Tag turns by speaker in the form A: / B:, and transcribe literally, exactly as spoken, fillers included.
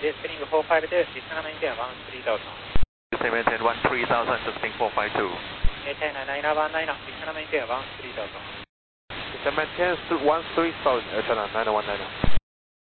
A: descending four five two, descend maintain one three thousand.
B: Descend maintain one three thousand, descending four five two.
A: Maintain nine one nine, descend maintain one three thousand.
C: Descend maintain one three thousand, China nine one nine.